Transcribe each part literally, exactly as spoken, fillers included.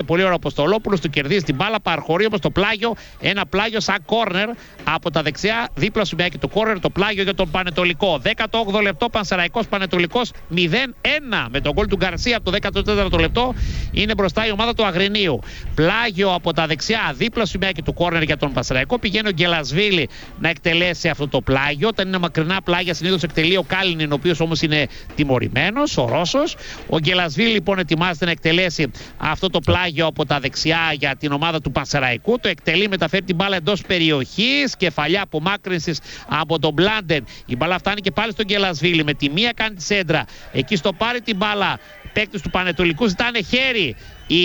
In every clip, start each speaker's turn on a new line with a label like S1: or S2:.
S1: πολύ ωραίο Αποστολόπουλος, του κερδίζει την μπάλα, παραχωρεί όμως το πλάγιο, ένα πλάγιο σαν κόρνερ από τα δεξιά, δίπλα στο σημαίακι του κόρνερ, το πλάγιο για τον Πανετολικό. δέκατο όγδοο λεπτό, Πανσεραϊκός Πανετολικός μηδέν ένα με τον γκολ του Γκαρσία από το δέκατο τέταρτο λεπτό. Είναι μπροστά η ομάδα του Αγρινίου. Πλάγιο από τα δεξιά, δίπλα στο σημαίακι του κόρνερ για τον Πανσεραϊκό. Πηγαίνει ο Γκελασβίλη να εκτελέσει αυτό το πλάγιο. Όταν είναι μακρινά πλάγια, συνήθως εκτελεί ο Κάλινιν, ο οποίος όμως είναι τιμωρημένος, ο Ρώσος. Ο Γκελασβίλη λοιπόν ετοιμάζεται να εκτελέσει αυτό το πλάγιο από τα δεξιά για την ομάδα του Πανσεραϊκού. Το εκτελεί, μεταφέρει την μπάλα εντός περιοχής. Κεφαλιά απομάκρυνσης από τον Μπλάντεν. Η μπάλα φτάνει και πάλι στον Γκελασβίλη. Με τη μία κάνει τη σέντρα. Εκεί στο πάρει την μπάλα. Παίκτες του Πανετολικού ζητάνε χέρι. Οι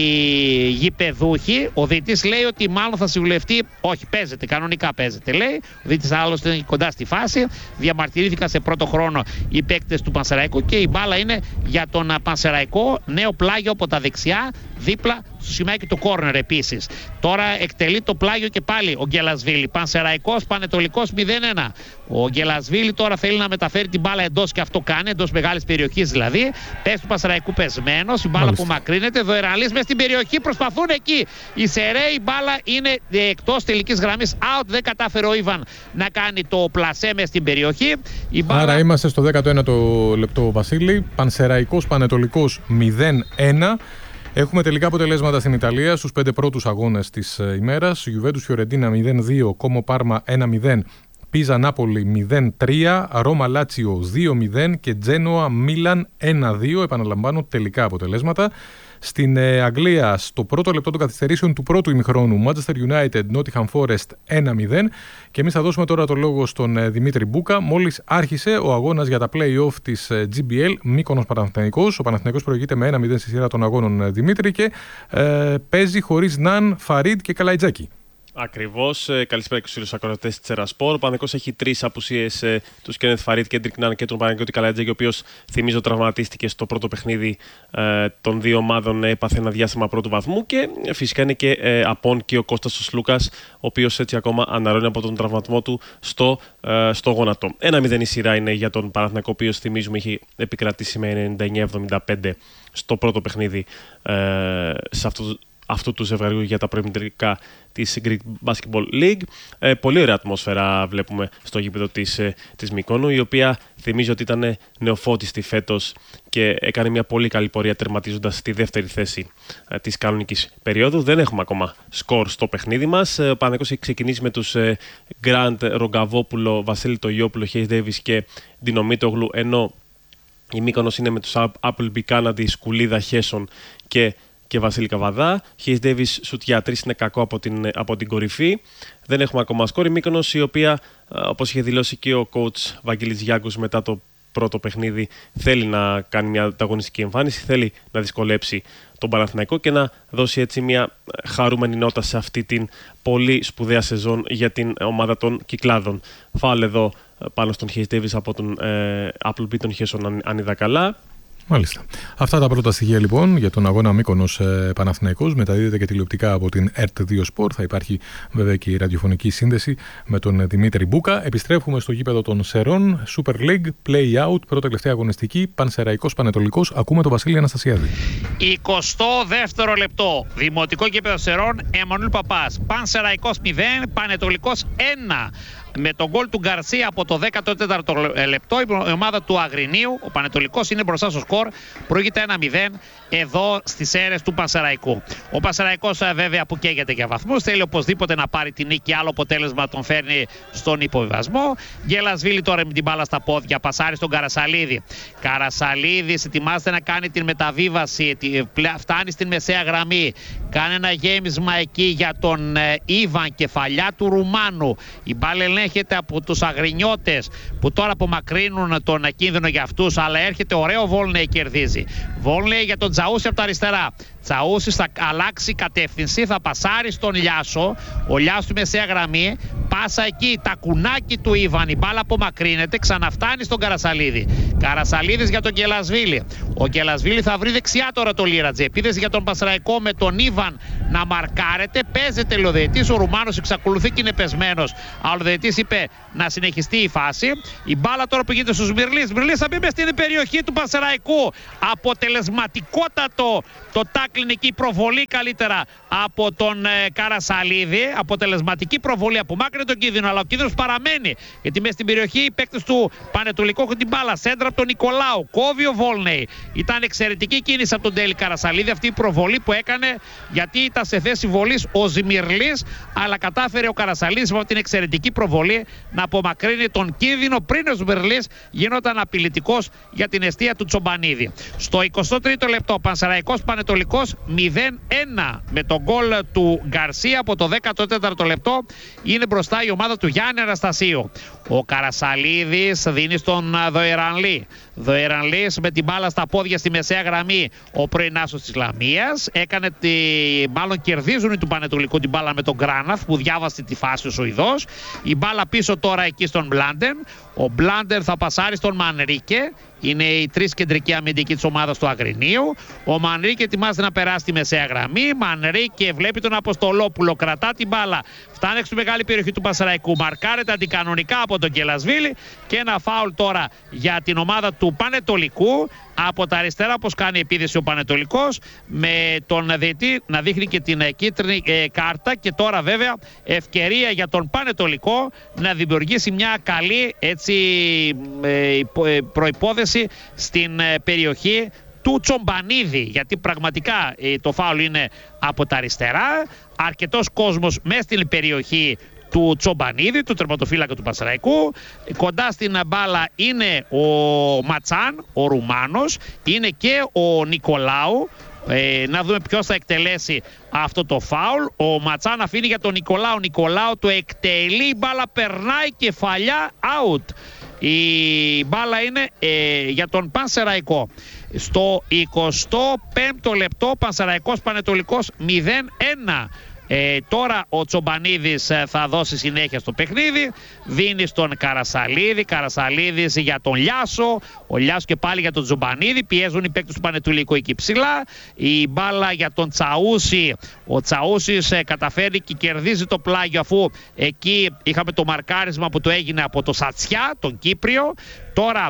S1: γηπεδούχοι, ο διαιτητής λέει ότι μάλλον θα συμβουλευτεί. Όχι, παίζεται, κανονικά παίζεται, λέει. Ο διαιτητής άλλωστε είναι κοντά στη φάση. Διαμαρτυρήθηκαν σε πρώτο χρόνο οι παίκτες του Πανσεραϊκού και η μπάλα είναι για τον Πανσεραϊκό. Νέο πλάγιο από τα δεξιά, δίπλα στο σημαίακι του κόρνερ επίσης. Τώρα εκτελεί το πλάγιο και πάλι ο Γκελασβίλη. Πανσεραϊκός Πανετολικός μηδέν ένα. Ο Γκελασβίλη τώρα θέλει να μεταφέρει την μπάλα εντός και αυτό κάνει, εντός μεγάλης περιοχής δηλαδή. Παίζει του Πανσεραϊκού πεσμένος, η μπάλα που μακρύνεται. Δοεραλής μες στην περιοχή, προσπαθούν εκεί. Η Σερέ, η μπάλα είναι εκτός τελικής γραμμής. Out, δεν κατάφερε ο Ιβαν να κάνει το πλασέ μες στην περιοχή. Η μπάλα...
S2: Άρα είμαστε στο δέκατο ένατο λεπτό, Βασίλη. Πανσεραϊκός Πανετολικός μηδέν ένα. Έχουμε τελικά αποτελέσματα στην Ιταλία στους πέντε πρώτους αγώνες της ημέρας. Γιουβέντους Φιωρεντίνα μηδέν δύο, Κόμο Πάρμα ένα μηδέν, Πίζα Νάπολη μηδέν τρία, Ρώμα Λάτσιο δύο μηδέν και Τζένοα Μίλαν ένα δύο. Επαναλαμβάνω τελικά αποτελέσματα. Στην ε, Αγγλία, στο πρώτο λεπτό των καθυστερήσεων του πρώτου ημιχρόνου, Manchester United Nottingham Forest ένα μηδέν. Και εμείς θα δώσουμε τώρα το λόγο στον ε, Δημήτρη Μπούκα. Μόλις άρχισε ο αγώνας για τα play-off της ε, τζι μπι ελ Μύκονος Παναθηναϊκός. Ο Παναθηναϊκός προηγείται με ένα μηδέν στη σειρά των αγώνων, ε, Δημήτρη, και ε, παίζει χωρίς Ναν, Φαρίτ και Καλαϊτζάκη.
S3: Ακριβώς. Καλησπέρα και στους φίλους ακροατές της Τσερασπόρ. Ο Παναθηναϊκός έχει τρεις απουσίες, ε, τους Κένεθ Φαρίτ, Κέντρικ Ναν και τον Παναγιώτη Καλαϊτζάκη, ο οποίος, θυμίζω, τραυματίστηκε στο πρώτο παιχνίδι ε, των δύο ομάδων, έπαθε ένα διάστημα πρώτου βαθμού. Και ε, φυσικά είναι και ε, απόν και ο Κώστας ο Σλούκας, ο οποίος έτσι ακόμα αναρρώνει από τον τραυματισμό του στο, ε, στο γόνατο. ένα μηδέν η σειρά είναι για τον Παναθηναϊκό, ο οποίος, θυμίζουμε, έχει επικρατήσει με ενενήντα εννέα εβδομήντα πέντε στο πρώτο παιχνίδι ε, σε αυτό αυτού του ζευγαριού για τα προημιτελικά της Greek Basketball League. Ε, πολύ ωραία ατμόσφαιρα βλέπουμε στο γήπεδο της, ε, της Μυκόνου, η οποία θυμίζω ότι ήταν νεοφώτιστη φέτος και έκανε μια πολύ καλή πορεία τερματίζοντας στη δεύτερη θέση ε, της κανονικής περίοδου. Δεν έχουμε ακόμα σκορ στο παιχνίδι μας. Ε, ο Παναθηναϊκός έχει ξεκινήσει με τους ε, Γκραντ, Ρογκαβόπουλο, Βασίλη Τογιόπουλο, Χέις Ντέιβις και Ντινομίτογλου, ενώ η Μύκονος είναι με τους Appleby, Κάναντι, Σκουλίδα, Χέσον και και Βασίλη Καβαδά. Χέις Ντέιβις σουτ για τρεις είναι κακό από την, από την κορυφή. Δεν έχουμε ακόμα σκόρ. Η Μύκονος, η οποία, όπως είχε δηλώσει και ο coach Βαγγέλης Γιάγκος μετά το πρώτο παιχνίδι, θέλει να κάνει μια ανταγωνιστική εμφάνιση, θέλει να δυσκολέψει τον Παναθηναϊκό και να δώσει έτσι μια χαρούμενη νότα σε αυτή την πολύ σπουδαία σεζόν για την ομάδα των Κυκλάδων. Φάουλ εδώ πάνω στον Χέις Ντέιβις από τον ε, Appleby, τον Χέσον, αν, αν είδα καλά.
S2: Μάλιστα. Αυτά τα πρώτα στοιχεία λοιπόν για τον αγώνα Μύκονος ε, Παναθηναϊκός. Μεταδίδεται και τηλεοπτικά από την ΕΡΤ δύο Sport. Θα υπάρχει βέβαια και η ραδιοφωνική σύνδεση με τον Δημήτρη Μπούκα. Επιστρέφουμε στο γήπεδο των Σερών. Super League, Play Out, πρώτα τελευταία αγωνιστική. Πανσεραϊκός Πανετολικός. Ακούμε τον Βασίλη Αναστασιάδη.
S1: εικοστό δεύτερο λεπτό. Δημοτικό γήπεδο Σερών, Εμμανουήλ Παπάς. Πανσεραϊκός μηδέν, Πανετολικός ένα. Με τον γκολ του Γκαρσία από το δέκατο τέταρτο λεπτό, η ομάδα του Αγρινίου, ο Πανετολικός, είναι μπροστά στο σκορ, προηγείται ένα μηδέν εδώ στις αίρες του Πανσεραϊκού. Ο Πανσεραϊκός βέβαια που καίγεται για βαθμούς, θέλει οπωσδήποτε να πάρει την νίκη, άλλο αποτέλεσμα τον φέρνει στον υποβιβασμό. Γκελασβίλη τώρα με την μπάλα στα πόδια, πασάρει στον Καρασαλίδη. Καρασαλίδης ετοιμάζεται να κάνει την μεταβίβαση, φτάνει στην μεσαία γραμμή, κάνει ένα γέμισμα εκεί για τον Ιβαν, κεφαλιά του Ρουμάνου. Η μπάλα ελέγχεται από τους Αγρινιώτες που τώρα απομακρύνουν τον κίνδυνο για αυτούς, αλλά έρχεται ωραίο Βόλνεϊ, κερδίζει. Βόλνεϊ για τον Τζαούσι από τα αριστερά. Τσαούσης θα αλλάξει κατεύθυνση, θα πασάρει στον Λιάσο. Ο Λιάσο στη μεσαία γραμμή, πάσα εκεί, τακουνάκι του Ιβαν, η μπάλα απομακρύνεται, ξαναφτάνει στον Καρασαλίδη. Καρασαλίδης για τον Γκελασβίλη. Ο Γκελασβίλη θα βρει δεξιά τώρα το Λίρατζε. Επίδεση για τον Πανσεραϊκό με τον Ιβαν να μαρκάρεται. Παίζεται ο διαιτητής, ο Ρουμάνος εξακολουθεί και είναι πεσμένος. Αλλά ο διαιτητής είπε να συνεχιστεί η φάση. Η μπάλα τώρα που γίνεται στους Μυρλής. Μυρλής θα μπει μες στην περιοχή του Πανσεραϊκού. Αποτελεσματικότατο το τάκ κλινική προβολή καλύτερα από τον ε, Καρασαλίδη. Αποτελεσματική προβολή, απομάκρυνε τον κίνδυνο, αλλά ο κίνδυνος παραμένει. Γιατί μέσα στην περιοχή οι παίκτες του Πανετολικού έχουν την μπάλα. Σέντρα από τον Νικολάου. Κόβει ο Βόλνεϊ. Ήταν εξαιρετική κίνηση από τον Ντέλη Καρασαλίδη αυτή η προβολή που έκανε, γιατί ήταν σε θέση βολής ο Ζημιρλής, αλλά κατάφερε ο Καρασαλίδης με την εξαιρετική προβολή να απομακρύνει τον κίνδυνο πριν ο Ζημιρλής γινόταν απειλητικός για την εστία του Τσομπανίδη. Στο εικοστό τρίτο λεπτό, Πανσεραϊκός Πανετολικός μηδέν ένα με τον γκολ του Γκαρσία. Από το δέκατο τέταρτο λεπτό είναι μπροστά η ομάδα του Γιάννη Αναστασίου. Ο Καρασαλίδης δίνει στον Δοερανλή. Δοερανλής με την μπάλα στα πόδια στη μεσαία γραμμή. Ο πρώην άσος της Λαμίας έκανε τη... μάλλον κερδίζουν οι του Πανετολικού την μπάλα με τον Γκράναθ που διάβασε τη φάση ο Σουηδός. Η μπάλα πίσω τώρα εκεί στον Μπλάντεν. Ο Μπλάντερ θα πασάρει στον Μανρίκε. Είναι οι τρεις κεντρικοί αμυντικοί της ομάδας του Αγρινίου. Ο Μανρίκε ετοιμάζεται να περάσει τη μεσαία γραμμή. Μανρίκε βλέπει τον Αποστολόπουλο, κρατά την μπάλα. Φτάνει στη μεγάλη περιοχή του Πανσεραϊκού. Μαρκάρεται αντικανονικά από τον Κελασβίλη. Και ένα φάουλ τώρα για την ομάδα του Πανετολικού. Από τα αριστερά, όπως κάνει επίδεση ο Πανετολικός, με τον διαιτητή να δείχνει και την κίτρινη ε, κάρτα. Και τώρα βέβαια ευκαιρία για τον Πανετολικό να δημιουργήσει μια καλή έτσι, ε, προϋπόθεση στην ε, περιοχή του Τσομπανίδη, γιατί πραγματικά ε, το φάουλ είναι από τα αριστερά. Αρκετός κόσμος μέσα στην περιοχή του Τσομπανίδη, του τερματοφύλακα του Πανσεραϊκού. Κοντά στην μπάλα είναι ο Ματσάν, ο Ρουμάνος, είναι και ο Νικολάου. Ε, να δούμε ποιος θα εκτελέσει αυτό το φάουλ. Ο Ματσάν αφήνει για τον Νικολάου. Νικολάου το εκτελεί, η μπάλα περνάει, κεφαλιά, out. Η μπάλα είναι ε, για τον Πανσεραϊκό. Στο εικοστό πέμπτο λεπτό, Πανσεραϊκός Πανετολικός μηδέν ένα. Ε, τώρα ο Τσομπανίδης θα δώσει συνέχεια στο παιχνίδι. Δίνει στον Καρασαλίδη. Καρασαλίδης για τον Λιάσο. Ο Λιάσο και πάλι για τον Τσομπανίδη. Πιέζουν οι παίκτες του Πανετολικού εκεί ψηλά. Η μπάλα για τον Τσαούσι. Ο Τσαούσις ε, καταφέρει και κερδίζει το πλάγιο, αφού εκεί είχαμε το μαρκάρισμα που το έγινε από το Σατσιά, τον Κύπριο. Τώρα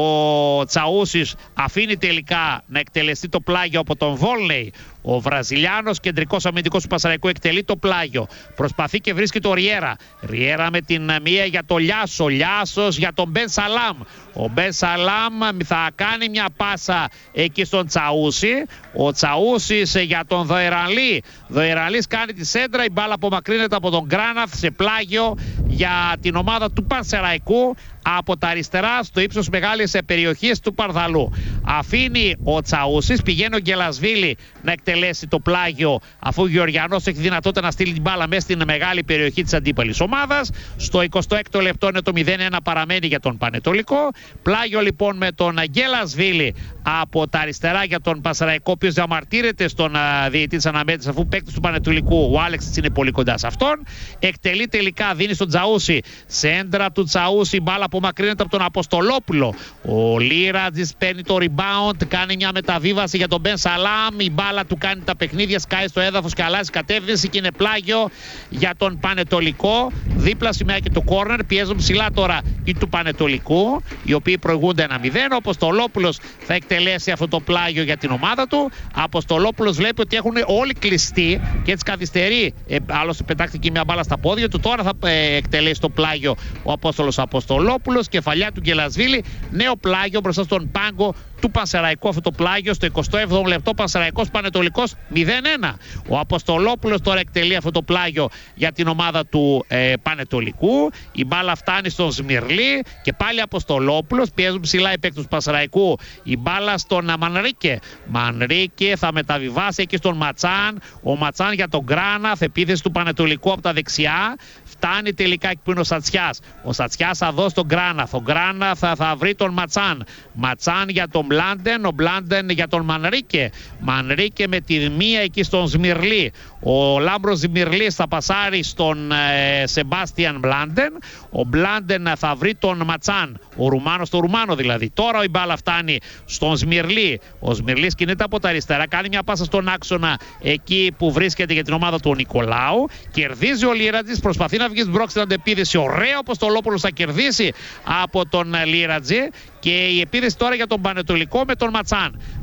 S1: ο Τσαούσις αφήνει τελικά να εκτελεστεί το πλάγιο από τον Βόλνεϊ. Ο Βραζιλιάνος κεντρικός αμυντικός του Πανσεραϊκού εκτελεί το πλάγιο. Προσπαθεί και βρίσκει το Ριέρα. Ριέρα με την μία για το Λιάσο. Λιάσος για τον Μπεν Σαλάμ. Ο Μπεν Σαλάμ θα κάνει μια πάσα εκεί στον Τσαούσι. Ο Τσαούσις για τον Δοερανλή. Δοερανλής κάνει τη σέντρα. Η μπάλα απομακρύνεται από τον Γκράναθ σε πλάγιο για την ομάδα του Πανσεραϊκού. Από τα αριστερά στο ύψος μεγάλης περιοχής του Παρδαλού. Αφήνει ο Τσαούσης, πηγαίνει ο Γκελασβίλη να εκτελέσει το πλάγιο, αφού ο Γεωργιανός έχει δυνατότητα να στείλει την μπάλα μέσα στην μεγάλη περιοχή της αντίπαλης ομάδας. Στο εικοστό έκτο λεπτό είναι το μηδέν ένα, παραμένει για τον Πανετολικό. Πλάγιο λοιπόν με τον Γκελασβίλη από τα αριστερά για τον Πανσεραϊκό, ο οποίος διαμαρτύρεται στον διαιτητή της αναμέτρησης, αφού παίκτης του Πανετολικού ο Άλεξ είναι πολύ κοντά σε αυτόν. Εκτελεί τελικά, δίνει στον Τσαούσι, σέντρα του Τσαούσι, μπάλα απομακρύνεται από τον Αποστολόπουλο. Ο Λίρατζης παίρνει το rebound, κάνει μια μεταβίβαση για τον Μπεν Σαλάμ. Η μπάλα του κάνει τα παιχνίδια, σκάει στο έδαφος και αλλάζει κατεύθυνση και είναι πλάγιο για τον Πανετολικό. Δίπλα σημαία και το κόρνερ. Πιέζουν ψηλά τώρα οι του Πανετολικού, οι οποίοι προηγούνται ένα μηδέν. Ο Αποστολόπουλος θα εκτελέσει αυτό το πλάγιο για την ομάδα του. Αποστολόπουλος βλέπει ότι έχουν όλοι κλειστεί και έτσι καθυστερεί. Ε, άλλωστε πετάχτηκε μια μπάλα στα πόδια του. Τώρα θα ε, εκτελέσει το πλάγιο ο Απόστολος Αποστολόπουλος. Κεφαλιά του Γκελασβίλη. Νέο πλάγιο μπροστά στον πάγκο του Πανσεραϊκού. Αυτό το πλάγιο στο εικοστό έβδομο λεπτό. Πανσεραϊκός Πανετολικός μηδέν ένα. Ο Αποστολόπουλος τώρα εκτελεί αυτό το πλάγιο για την ομάδα του ε, Πανετολικού. Η μπάλα φτάνει στον Σμιρλή και πάλι Αποστολόπουλος. Πιέζουν ψηλά οι παίκτες του Πανσεραϊκού. Η μπάλα στον Μανρίκε. Μανρίκε θα μεταβιβάσει εκεί στον Ματσάν. Ο Ματσάν για τον Γκράναθ. Επίθεση του Πανετολικού από τα δεξιά. Φτάνει τελικά εκεί που είναι ο Σατσιάς. Ο Σατσιάς θα δώσει τον Γκράναθ. Ο Γκράναθ θα, θα βρει τον Ματσάν. Ματσάν για τον Μπλάντεν. Ο Μπλάντεν για τον Μανρίκε. Μανρίκε με τη μία εκεί στον Σμιρλή. Ο Λάμπρος Σμιρλής θα πασάρει στον ε, Σεμπάστιαν Μπλάντεν. Ο Μπλάντεν θα βρει τον Ματσάν. Ο Ρουμάνος, το Ρουμάνο δηλαδή. Τώρα η μπάλα φτάνει στον Σμιρλή. Ο Σμιρλής κινείται από τα αριστερά. Κάνει μια πάσα στον άξονα εκεί που βρίσκεται για την ομάδα του Νικολάου. Κερδίζει ο Λίρατζης. Προσπαθεί να βγει στην πρόξη στην αντεπίδεση. Ωραίο Αποστολόπουλος θα κερδίσει από τον Λίρατζη. Και η επίδεση τώρα για τον Πανετολικό με τον Ματσάν.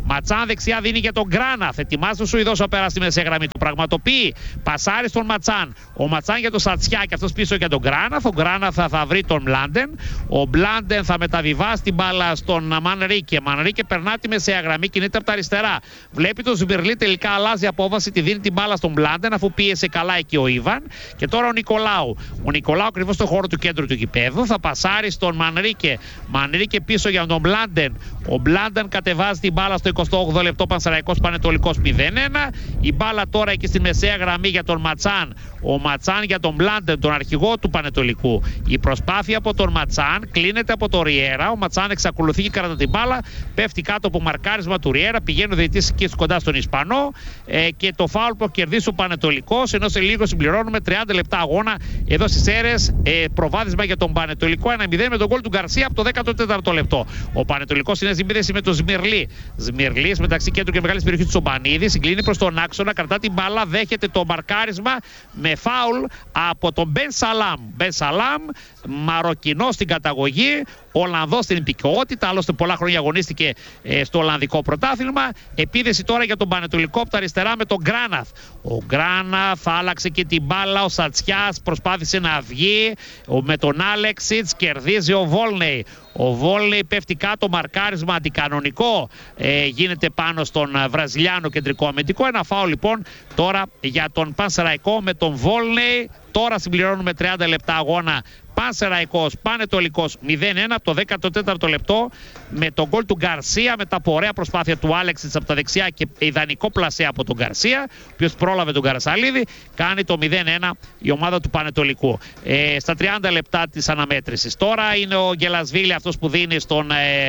S1: Ματσάν δεξιά δίνει για τον Γκράναθ. Ετοιμάζεται ο Σουηδός να περάσει στη μεσαία γραμμή. Του πραγματοποιεί. Πασάρει στον Ματσάν. Ο Ματσάν για τον Σατσιά και αυτός πίσω για τον Γκράναθ. Ο Γκράναθ θα, θα βρει τον Μπλάντεν. Ο Μπλάντεν θα μεταβιβάσει την μπάλα στον Μανρίκε. Μανρίκε περνά τη μεσαία γραμμή, κινείται από τα αριστερά. Βλέπει τον Ζιμπερλί, τελικά αλλάζει απόβαση, τη δίνει την μπάλα στον Μπλάντεν αφού πίεσε καλά εκεί ο Ιβαν. Και τώρα ο Νικολάου. Ο Νικολάου ακριβώς στο χώρο του κέντρου του γηπέδου θα πασάρει στον Μανρίκε. Μανρίκε πίσω για τον Μπλάντεν. Ο Μπλάντεν κατεβάζει την μπάλα στο εικοστό όγδοο λεπτό. Πανσεραϊκός Πανετολικός μηδέν ένα. Η μπάλα τώρα εκεί στη μεσαία γραμμή για τον Ματσάν. Ο Ματσάν για τον Μπλάντεν, τον αρχηγό του Πανετολικού. Η προσπάθεια από τον Ματσάν κλείνεται από τον Ριέρα. Ο Ματσάν εξακολουθεί και κατά την μπάλα. Πέφτει κάτω από μαρκάρισμα του Ριέρα. Πηγαίνει ο διαιτητής εκεί κοντά στον Ισπανό. Ε, και το φάουλ που κερδίσει ο Πανετολικός. Ενώ σε λίγο συμπληρώνουμε τριάντα λεπτά αγώνα εδώ στις Σέρρες. Ε, προβάδισμα για τον Πανετολικό ένα μηδέν με τον γκολ του Γκαρσία από το δέκατο τέταρτο λεπτό. Ο Πανετολικός είναι ζημίδεση με τον Σμιρλί. Σμιρλί μεταξύ κέντρου και μεγάλη περιοχή του Σομπανίδη. Συγκλίνει προς τον άξονα, κρατά την μπάλα, δέχεται το μαρκάρισμα με φάουλ από τον Μπεν Σαλάμ. Μπεν Σαλάμ, Μαροκινό στην καταγωγή, Ολλανδός στην υπηκότητα, άλλωστε πολλά χρόνια αγωνίστηκε ε, στο Ολλανδικό πρωτάθλημα. Επίδεση τώρα για τον Πανετολικό από τα αριστερά με τον Γκράναθ. Ο Γκράναθ άλλαξε και την μπάλα, ο Σατσιάς προσπάθησε να βγει ο, με τον Άλεξιτς, κερδίζει ο Βόλνεϊ. Ο Βόλνεϊ πέφτει κάτω, μαρκάρισμα αντικανονικό ε, γίνεται πάνω στον Βραζιλιάνο κεντρικό αμυντικό. Ένα φάουλ λοιπόν τώρα για τον Πανσεραϊκό με τον Βόλνεϊ. Τώρα συμπληρώνουμε τριάντα λεπτά αγώνα. Πανσεραϊκός Πανετολικός μηδέν ένα από το δέκατο τέταρτο λεπτό με τον γκολ του Γκαρσία μετά από ωραία προσπάθεια του Άλεξιτς από τα δεξιά και ιδανικό πλασέ από τον Γκαρσία, ο οποίος πρόλαβε τον Καρασαλίδη. Κάνει το μηδέν ένα η ομάδα του Πανετολικού. Ε, στα τριάντα λεπτά της αναμέτρησης. Τώρα είναι ο Γκελασβίλη αυτός που δίνει στον ε,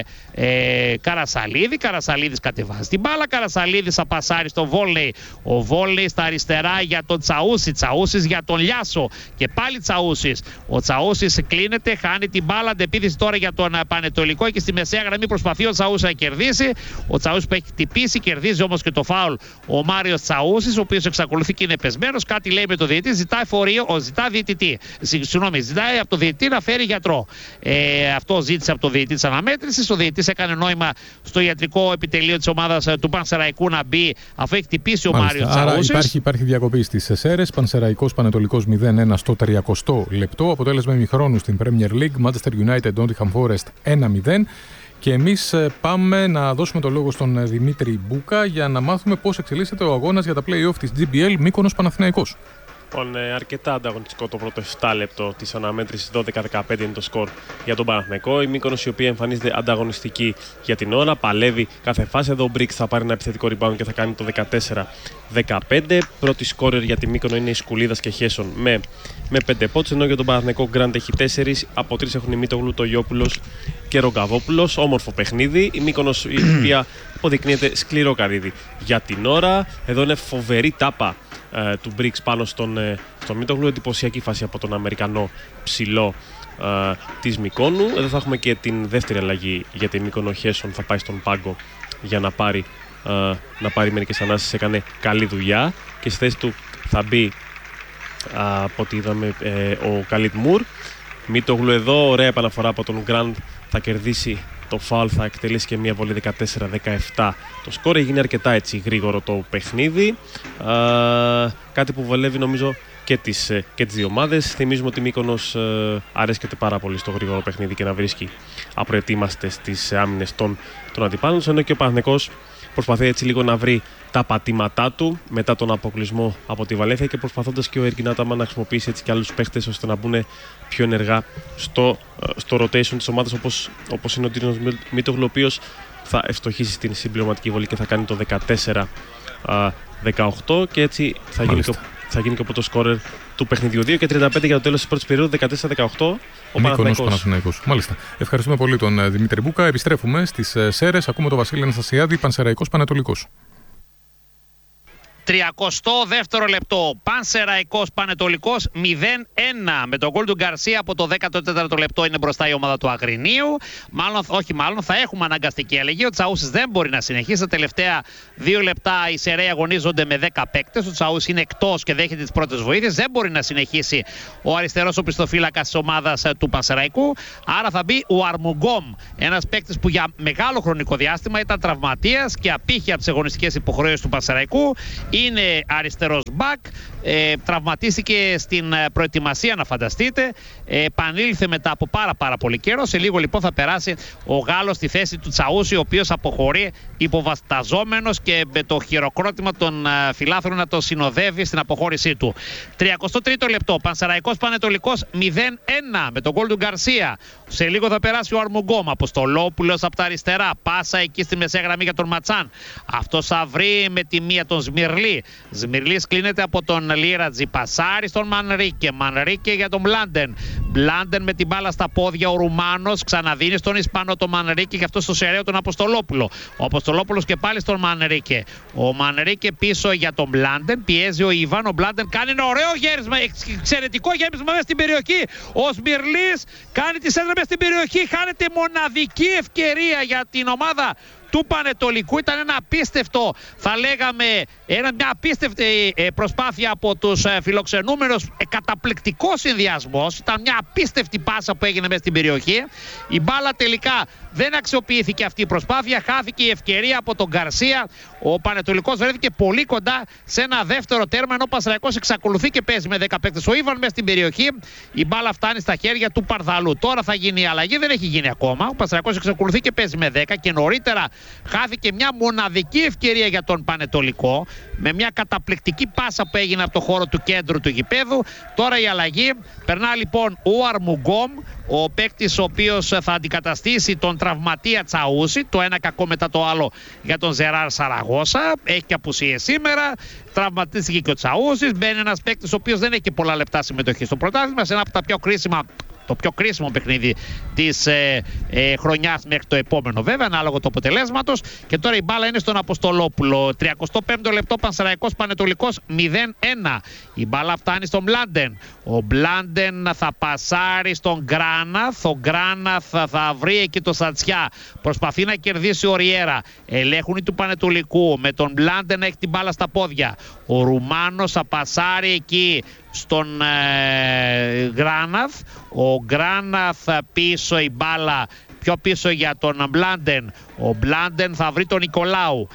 S1: ε, Καρασαλίδη. Καρασαλίδης κατεβάζει την μπάλα. Καρασαλίδης θα πασάρει στον Βόλνεϊ. Ο Βόλνεϊ στα αριστερά για τον Τσαούσι. Τσαούσις για τον Λιάσο. Και πάλι Τσαούσις. Ο Τσαούσις κλείνεται, χάνει την μπάλα. Αντεπίδηση τώρα για τον Πανετολικό και στη μεσαία γραμμή προσπαθεί ο Τσαούσις να κερδίσει. Ο Τσαούσις που έχει χτυπήσει, κερδίζει όμως και το φάουλ ο Μάριος Τσαούσις, ο οποίος εξακολουθεί και είναι πεσμένος. Κάτι λέει με το διαιτητή, ζητάει φορείο, ο, ζητά διαιτητή. Συγγνώμη, ζητάει από το διαιτητή να φέρει γιατρό. Ε, αυτό ζήτησε από το διαιτητή της αναμέτρησης. Ο διαιτητής έκανε νόημα στο ιατρικό επιτελείο της ομάδας του Πανσεραϊκού να μπει, αφού έχει χτυπήσει ο Μάριος Τσαούσις.
S2: Υπάρχει, υπάρχει διακοπή στις Σέρρες. Πανσεραϊκός Πανετολικός μηδέν ένα στο τριακοστό λεπτό. Αποτέλεσμα ημιχρόνου στην Premier League. Manchester United Nottingham Forest ένα μηδέν. Και εμείς πάμε να δώσουμε το λόγο στον Δημήτρη Μπούκα για να μάθουμε πώς εξελίσσεται ο αγώνας για τα play-off της τζι μπι ελ Μύκονος Παναθηναϊκός.
S3: Λοιπόν, αρκετά ανταγωνιστικό το πρώτο επτά λεπτό της αναμέτρησης, δώδεκα δεκαπέντε είναι το σκορ για τον Παναθηναϊκό. Η Μύκονος, η οποία εμφανίζεται ανταγωνιστική για την ώρα, παλεύει κάθε φάση. Εδώ ο Μπρίξ θα πάρει ένα επιθετικό rebound και θα κάνει το δεκατέσσερα δεκαπέντε. Πρώτη σκόρερ για τη Μύκονο είναι η Σκουλίδας και Χέσον με, με πέντε πόντους, ενώ για τον Παναθηναϊκό Γκραντ έχει τέσσερις. Από τρεις έχουν η Μήτογλου, το Γιόπουλος και Ρογκαβόπουλος. Όμορφο παιχνίδι. Η Μύκονος, η οποία αποδεικνύεται σκληρό καρύδι για την ώρα. Εδώ είναι φοβερή τάπα ε, του Μπρίξ πάνω στον, ε, στον Μήτογλου. Εντυπωσιακή φάση από τον Αμερικανό ψηλό ε, της Μυκόνου. Εδώ θα έχουμε και την δεύτερη αλλαγή για τη Μύκονο. Χέσον θα πάει στον πάγκο για να πάρει, ε, να πάρει μερικές ανάσεις. Έκανε καλή δουλειά και στη θέση του θα μπει, από ό,τι είδαμε, ε, ο Καλίτ Μουρ. Μήτογλου εδώ, ωραία επαναφορά από τον Γκραντ, θα κερδίσει το φάουλ, θα εκτελέσει και μια βολή. Δεκατέσσερα δεκαεπτά το σκόρ. Έγινε αρκετά έτσι γρήγορο το παιχνίδι, Α, κάτι που βολεύει νομίζω και τις, και τις δύο ομάδες. Θυμίζουμε ότι η Μύκονος ε, αρέσκεται πάρα πολύ στο γρήγορο παιχνίδι και να βρίσκει απροετοίμαστες τις άμυνες των, των αντιπάλων, ενώ και ο Παναθηναϊκός προσπαθεί έτσι λίγο να βρει τα πατήματά του μετά τον αποκλεισμό από τη Βαλένθια και προσπαθώντας και ο Εργκιν Άταμαν να χρησιμοποιήσει έτσι και άλλους παίχτες ώστε να μπουν πιο ενεργά στο, στο rotation της ομάδας, όπως, όπως είναι ο Ντίνος Μήτογλου, ο οποίος θα ευστοχίσει στην συμπληρωματική βολή και θα κάνει το δεκατέσσερα δεκαοκτώ και έτσι θα γίνει, και, θα γίνει και ο πρώτος σκόρερ του παιχνιδιού. δύο και τριάντα πέντε για το τέλος της πρώτης περίοδου, δεκατέσσερα δεκαοκτώ ο Παναθηναϊκός.
S2: Μάλιστα. Ευχαριστούμε πολύ τον Δημήτρη Μπούκα. Επιστρέφουμε στις Σέρρες. Ακούμε τον Βασίλη Αναστασιάδη, Πανσεραϊκός Πανετολικός.
S1: τριακοστό δεύτερο λεπτό. Πανσεραϊκός Πανετολικός μηδέν ένα. Με τον γκολ του Γκαρσία από το δέκατο τέταρτο λεπτό είναι μπροστά η ομάδα του Αγρινίου. Μάλλον, όχι μάλλον, θα έχουμε αναγκαστική αλλαγή. Ο Τσαούσης δεν μπορεί να συνεχίσει. Τα τελευταία δύο λεπτά οι Σεραίοι αγωνίζονται με δέκα παίκτες. Ο Τσαούσης είναι εκτός και δέχεται τις πρώτες βοήθειες. Δεν μπορεί να συνεχίσει ο αριστερός οπισθοφύλακας της ομάδας του Πανσεραϊκού. Άρα θα μπει ο Αρμουγκόμ. Ένας παίκτης που για μεγάλο χρονικό διάστημα ήταν τραυματίας και απήχε από τις αγωνιστικές υποχρεώσεις του Πανσεραϊκού. Είναι αριστερός μπακ, ε, τραυματίστηκε στην προετοιμασία, να φανταστείτε. Ε, επανήλθε μετά από πάρα πάρα πολύ καιρό. Σε λίγο λοιπόν θα περάσει ο Γάλλος στη θέση του Τσαούσι, ο οποίος αποχωρεί υποβασταζόμενος και με το χειροκρότημα των uh, φιλάθλων να το συνοδεύει στην αποχώρησή του. τριακοστό τρίτο λεπτό, Πανσεραϊκός Πανετολικός μηδέν ένα με τον γκολ του Γκαρσία. Σε λίγο θα περάσει ο Αρμουγκόμ. Αποστολόπουλος από τα αριστερά. Πάσα εκεί στη μεσαία γραμμή για τον Ματσάν. Αυτός θα βρει με τη μία τον Σμυρλή. Σμυρλής κλείνεται από τον Λίρατζη. Πασάρι στον Μανρίκε. Μανρίκε για τον Μπλάντεν. Μπλάντεν με την μπάλα στα πόδια. Ο Ρουμάνος ξαναδίνει στον Ισπανό τον Μανρίκε και αυτό στο Σεραίο τον Αποστολόπουλο. Ο Αποστολόπουλος και πάλι στον Μανρίκε. Ο Μανρίκε πίσω για τον Μπλάντεν. Πιέζει ο Ιβάν. Ο Μπλάντεν κάνει ένα ωραίο γέρισμα. Εξαιρετικό γέρισμα μέσα στην περιοχή. Ο Σμυρλής κάνει τη σέντρα μέσα στην περιοχή. Χάνεται μοναδική ευκαιρία για την ομάδα του Πανετολικού. Ήταν ένα απίστευτο, θα λέγαμε, ένα, μια απίστευτη προσπάθεια από τους φιλοξενούμενους. Ε, καταπληκτικός συνδυασμός. Ήταν μια απίστευτη πάσα που έγινε μέσα στην περιοχή. Η μπάλα τελικά δεν αξιοποιήθηκε αυτή η προσπάθεια. Χάθηκε η ευκαιρία από τον Γκαρσία. Ο Πανετολικός βρέθηκε πολύ κοντά σε ένα δεύτερο τέρμα, ενώ ο Πανσεραϊκός εξακολουθεί και παίζει με δέκα παίκτες. Ο Ήβαν μέσα στην περιοχή. Η μπάλα φτάνει στα χέρια του Παρδαλού. Τώρα θα γίνει η αλλαγή, δεν έχει γίνει ακόμα. Ο Πανσεραϊκός εξακολουθεί και παίζει με δέκα και νωρίτερα χάθηκε μια μοναδική ευκαιρία για τον Πανετολικό με μια καταπληκτική πάσα που έγινε από το χώρο του κέντρου του γηπέδου. Τώρα η αλλαγή. Περνά λοιπόν ο Αρμουγκόμ, ο παίκτης ο οποίος θα αντικαταστήσει τον τραυματία Τσαούσι. Το ένα κακό μετά το άλλο για τον Ζεράρ Σαραγώσα. Έχει και απουσίες σήμερα. Τραυματίστηκε και ο Τσαούσις. Μπαίνει ένας παίκτης ο οποίος δεν έχει πολλά λεπτά συμμετοχή στο πρωτάθλημα. Σε ένα από τα πιο κρίσιμα, το πιο κρίσιμο παιχνίδι της ε, ε, χρονιάς μέχρι το επόμενο, βέβαια, ανάλογο του αποτελέσματος. Και τώρα η μπάλα είναι στον Αποστολόπουλο. τριακοστό πέμπτο λεπτό, Πανσεραϊκός Πανετολικός μηδέν ένα. Η μπάλα φτάνει στον Μπλάντεν. Ο Μπλάντεν θα πασάρει στον Γκράναθ. Ο Γκράναθ θα, θα βρει εκεί το Σατσιά. Προσπαθεί να κερδίσει ο Ριέρα. Ελέγχουν οι του Πανετολικού. Με τον Μπλάντεν έχει την μπάλα στα πόδια. Ο Ρουμάνος θα πασάρει εκεί στον ε, Γκράναθ. Ο Γκράναθ πίσω, η μπάλα πιο πίσω για τον Μπλάντεν. Ο Μπλάντεν θα βρει τον Νικολάου.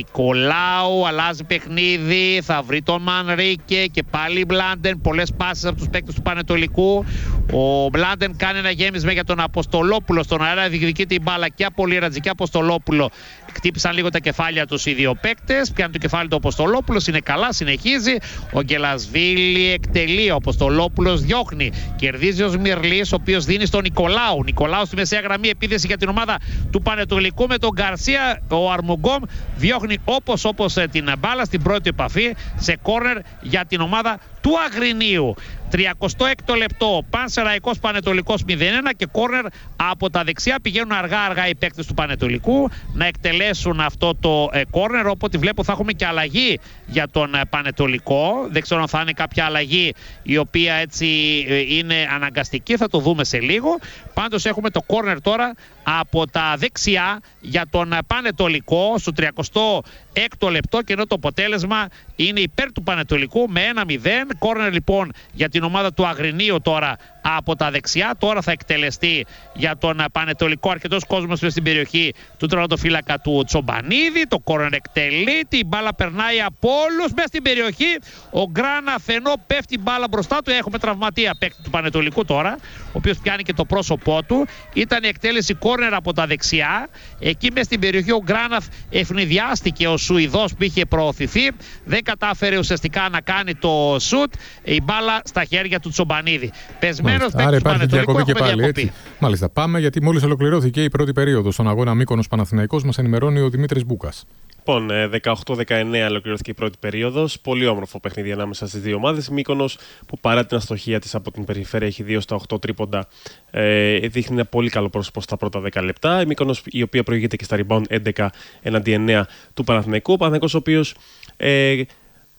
S1: Νικολάου αλλάζει παιχνίδι. Θα βρει τον Μανρίκε και πάλι Μπλάντεν. Πολλές πάσες από τους παίκτες του Πανετολικού. Ο Μπλάντεν κάνει ένα γέμισμα για τον Αποστολόπουλο. Στον αέρα διεκδικεί την μπάλα και από Λίρατζη και Αποστολόπουλο. Χτύπησαν λίγο τα κεφάλια τους οι δύο παίκτες. Πιάνει το κεφάλι του Αποστολόπουλος. Είναι καλά, συνεχίζει. Ο Γκελασβίλη εκτελεί. Ο Αποστολόπουλος διώχνει. Κερδίζει ο Σμυρλής, ο οποίος δίνει στον Νικολάου. Νικολάου στη μεσαία γραμμή, επίθεση για την ομάδα του Πανετολικού με τον Γκαρσία. Ο Αρμουγκόμ διώχνει όπως όπως την μπάλα στην πρώτη επαφή σε κόρνερ για την ομάδα του Αγρινίου. τριακοστό έκτο λεπτό, Πανσεραϊκός Πανετολικός μηδέν ένα και κόρνερ από τα δεξιά. Πηγαίνουν αργά αργά οι παίκτες του Πανετολικού να εκτελέσουν αυτό το ε, κόρνερ. Όποτε βλέπω θα έχουμε και αλλαγή για τον ε, Πανετολικό. Δεν ξέρω αν θα είναι κάποια αλλαγή η οποία έτσι ε, είναι αναγκαστική. Θα το δούμε σε λίγο. Πάντως έχουμε το κόρνερ τώρα από τα δεξιά για τον Πανετολικό στο τριακοστό έκτο λεπτό και ενώ το αποτέλεσμα είναι υπέρ του Πανετολικού με ένα μηδέν. Κόρνερ λοιπόν για την ομάδα του Αγρινίου τώρα από τα δεξιά. Τώρα θα εκτελεστεί για τον Πανετολικό. Αρκετός κόσμος στην περιοχή του τερματοφύλακα του Τσομπανίδη. Το κόρνερ εκτελείται. Η μπάλα περνάει από όλους μέσα στην περιοχή. Ο Γκράναθ ενώ πέφτει η μπάλα μπροστά του. Έχουμε τραυματία παίκτη του Πανετολικού τώρα, ο οποίος πιάνει και το πρόσωπό του. Ήταν η εκτέλεση κόρνερ από τα δεξιά. Εκεί μέσα στην περιοχή ο Γκράναθ ευνηδιάστηκε ο Σουηδός που είχε προωθηθεί. Δεν κατάφερε ουσιαστικά να κάνει το σουτ. Η μπάλα στα χέρια του Τσομπανίδη. Πεσμένος παίκτης του Πανετολικού, έχουμε διακοπή.
S2: Μάλιστα, πάμε γιατί μόλις ολοκληρώθηκε η πρώτη περίοδος στον αγώνα Μύκονος Παναθηναϊκός. Μας ενημερώνει ο Δημήτρης Μπούκας.
S3: Λοιπόν, δεκαοκτώ δεκαεννέα ολοκληρώθηκε η πρώτη περίοδος. Πολύ όμορφο παιχνίδι ανάμεσα στις δύο ομάδες. Μύκονος που παρά την αστοχία της από την περιφέρεια έχει δύο στα οκτώ τρίποντα. Ε, δείχνει ένα πολύ καλό πρόσωπο στα πρώτα δέκα λεπτά. Η Μύκονος η οποία προηγείται και στα rebound έντεκα εναντί εννέα του Παναθηναϊκού. Ο Παναθηναϊκός ο οποίος ε,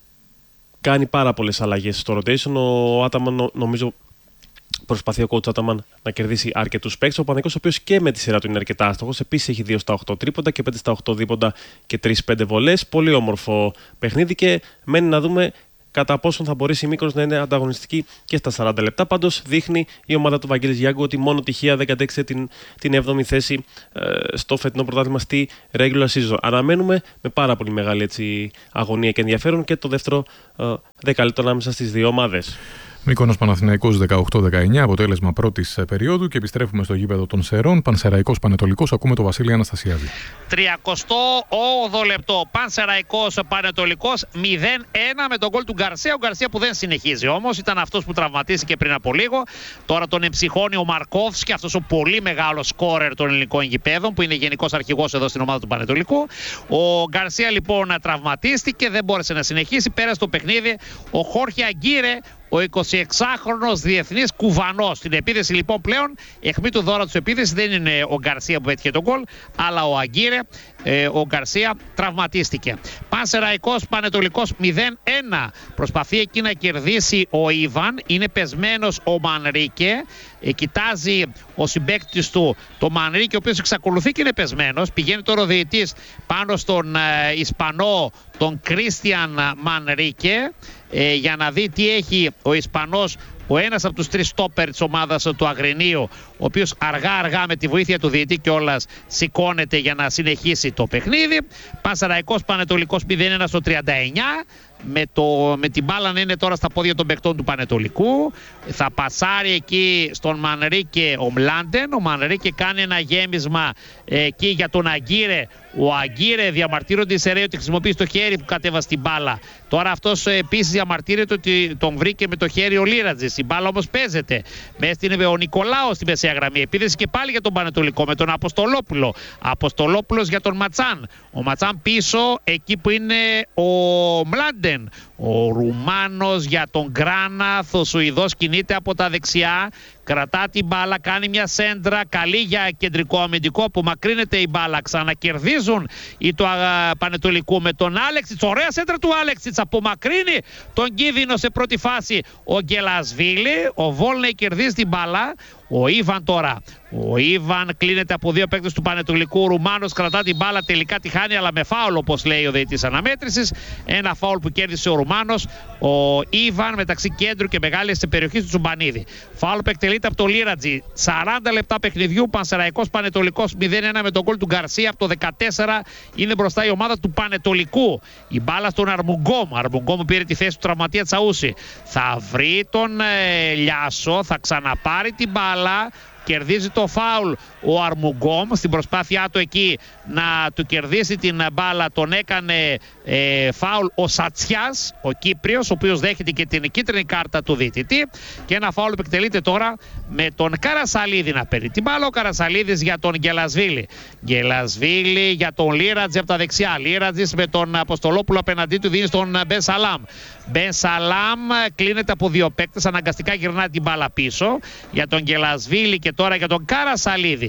S3: κάνει πάρα πολλές αλλαγές στο rotation. Ο Άταμαν, νομίζω, προσπαθεί ο coach Άταμαν να κερδίσει αρκετούς παίκτες. Ο Παναθηναϊκός, ο οποίος και με τη σειρά του είναι αρκετά άστοχος. Επίσης έχει δύο στα οκτώ τρίποντα και πέντε στα οκτώ δίποντα και τρεις πέντε βολές. Πολύ όμορφο παιχνίδι και μένει να δούμε κατά πόσον θα μπορέσει η Μύκονος να είναι ανταγωνιστική και στα σαράντα λεπτά. Πάντως δείχνει η ομάδα του Βαγγέλης Γιάνγκου ότι μόνο τυχαία δεν κατέξε την, την έβδομη θέση ε, στο φετινό πρωτάθλημα στη regular season. Αναμένουμε με πάρα πολύ μεγάλη έτσι, αγωνία και ενδιαφέρον και το δεύτερο ε, δεκαλεπτό ανάμεσα στις δύο ομάδες.
S2: Μύκονος Παναθηναϊκός δεκαοκτώ δεκαεννιά, αποτέλεσμα πρώτης περίοδου, και επιστρέφουμε στο γήπεδο των Σερών. Πανσεραϊκός Πανετολικός, ακούμε το Βασίλη Αναστασιάδη.
S1: τριακοστό όγδοο λεπτό. Πανσεραϊκός Πανετολικός μηδέν ένα με τον γκολ του Γκαρσία. Ο Γκαρσία που δεν συνεχίζει όμως, ήταν αυτός που τραυματίστηκε πριν από λίγο. Τώρα τον εμψυχώνει ο Μαρκόφσκι, αυτός ο πολύ μεγάλος σκόρερ των ελληνικών γηπέδων, που είναι γενικός αρχηγός εδώ στην ομάδα του Πανετολικού. Ο Γκαρσία λοιπόν τραυματίστηκε, δεν μπόρεσε να συνεχίσει. Πέρασε το παιχνίδι ο Χόρχε Αγκύρε, ο εικοσιεξάχρονος διεθνής Κουβανός. Στην επίθεση λοιπόν πλέον, αιχμή του δώρα της επίθεσης δεν είναι ο Γκαρσία που πέτυχε τον γκολ, αλλά ο Αγκύρε. Ε, ο Γκαρσία τραυματίστηκε. Πανσεραϊκός Πανετολικός μηδέν ένα. Προσπαθεί εκεί να κερδίσει ο Ιβάν. Είναι πεσμένος ο Μανρίκε. Ε, κοιτάζει ο συμπαίκτης του το Μανρίκε, ο οποίος εξακολουθεί και είναι πεσμένος. Πηγαίνει τώρα ο διαιτητής πάνω στον ε, Ισπανό, τον Κρίστιαν Μανρίκε, ε, για να δει τι έχει ο Ισπανός, ο ένας από τους τρεις στόπερ της ομάδας του Αγρινίου, ο οποίος αργά αργά με τη βοήθεια του διαιτητή κιόλας σηκώνεται για να συνεχίσει το παιχνίδι. Πανσεραϊκός Πανετολικός μηδέν ένα στο τριάντα εννιά. Με, το, με την μπάλα να είναι τώρα στα πόδια των παικτών του Πανετολικού. Θα πασάρει εκεί στον Μανρίκε ο Μλάντεν. Ο Μανρίκε κάνει ένα γέμισμα εκεί για τον Αγκύρε. Ο Αγκύρε διαμαρτύρονται οι Σεραίοι ότι χρησιμοποιεί το χέρι που κατέβασε την μπάλα. Τώρα αυτός επίσης διαμαρτύρεται ότι τον βρήκε με το χέρι ο Λίρατζης. Η μπάλα όμως παίζεται. Μέσα στην ο Νικολάου στη μεσαία γραμμή. Επίθεση και πάλι για τον Πανετολικό με τον Αποστολόπουλο. Αποστολόπουλος για τον Ματσάν. Ο Ματσάν πίσω εκεί που είναι ο Μλάντεν. Ο Ρουμάνος για τον Γκράναθ. Ο Σουηδός κινείται από τα δεξιά. Κρατά την μπάλα, κάνει μια σέντρα καλή για κεντρικό αμυντικό. Απομακρύνεται η μπάλα. Ξανακερδίζουν οι του Πανετολικού με τον Άλεξιτς. Ωραία σέντρα του Άλεξιτς. Απομακρύνει τον κίνδυνο σε πρώτη φάση ο Γκελασβίλη. Ο Βόλνεϊ κερδίζει την μπάλα. Ο Ιβάν τώρα. Ο Ιβάν κλείνεται από δύο παίκτες του Πανετολικού. Ο Ρουμάνος κρατά την μπάλα, τελικά τη χάνει, αλλά με φάουλ, όπως λέει ο διαιτητής αναμέτρησης. Ένα φάουλ που κέρδισε ο Ρουμάνος. Ο Ιβάν μεταξύ κέντρου και μεγάλης περιοχής του Τσουμπανίδη. Φάουλ που εκτελείται από το Λίρατζι. σαράντα λεπτά παιχνιδιού. Πανσεραϊκός Πανετολικός μηδέν ένα με τον γκολ του Γκαρσία. Από το δεκατέσσερα είναι μπροστά η ομάδα του Πανετολικού. Η μπάλα στον Αρμουγκόμ. Αρμουγκόμ πήρε τη θέση του τραυματία Τσαούσι. Θα βρει τον ε, Λιάσο, θα ξαναπάρει την μπάλα. Κερδίζει το φάουλ ο Αρμουγκόμ. Στην προσπάθειά του εκεί να του κερδίσει την μπάλα, τον έκανε ε, φάουλ ο Σατσιάς, ο Κύπριος, ο οποίος δέχεται και την κίτρινη κάρτα του διαιτητή. Και ένα φάουλ που εκτελείται τώρα με τον Καρασαλίδη να παίρνει την μπάλα. Ο Καρασαλίδης για τον Γκελασβίλη. Γκελασβίλη για τον Λίρατζη από τα δεξιά. Λίρατζης με τον Αποστολόπουλο απέναντί του, δίνει στον Μπεν Σαλάμ. Μπεν Σαλάμ κλείνεται από δύο παίκτες, αναγκαστικά γυρνάει την μπάλα πίσω για τον Γκελασβίλη και τώρα για τον Καρασαλίδη.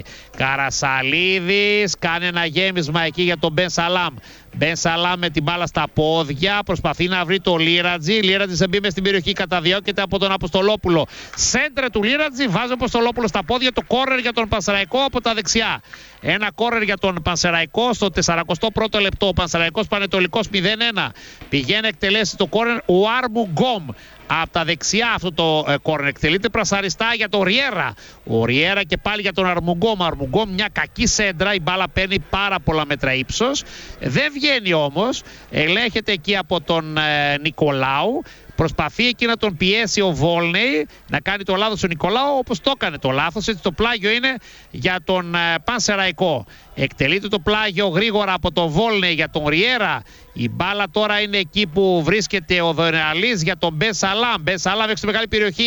S1: Καρασαλίδης κάνει ένα γέμισμα εκεί για τον Μπεν Σαλάμ. Μπεν Σαλάμ με την μπάλα στα πόδια, προσπαθεί να βρει το Λίρατζι. Λίρατζι σε μπει μες στην περιοχή, καταδιώκεται από τον Αποστολόπουλο. Σέντρε του Λίρατζι, βάζει ο Αποστολόπουλο στα πόδια, το κόρνερ για τον Πανσεραϊκό από τα δεξιά. Ένα κόρνερ για τον Πανσεραϊκό στο σαράντα πρώτο λεπτό. Ο Πανσεραϊκός Πανετολικός μηδέν ένα. Πηγαίνει εκτελέσει το κόρνερ ο Αρμουγκόμ. Από τα δεξιά αυτό το ε, κόρνερ εκτελείται πρασαριστά για τον Ριέρα. Ο Ριέρα και πάλι για τον Αρμουγκόμ. Αρμουγκόμ μια κακή σέντρα, η μπάλα παίρνει πάρα πολλά μέτρα ύψος. Δεν βγαίνει όμως, ελέγχεται εκεί από τον ε, Νικολάου. Προσπαθεί εκεί να τον πιέσει ο Βόλνεϊ, να κάνει το λάθος ο Νικολάου, όπως το έκανε το λάθος. Έτσι το πλάγιο είναι για τον ε, Πανσεραϊκό. Εκτελείται το πλάγιο γρήγορα από τον Βόλνεϊ για τον Ριέρα. Η μπάλα τώρα είναι εκεί που βρίσκεται ο Δονεαλής για τον Μπεν Σαλάμ. Μπεν Σαλάμ έξω στη μεγάλη περιοχή.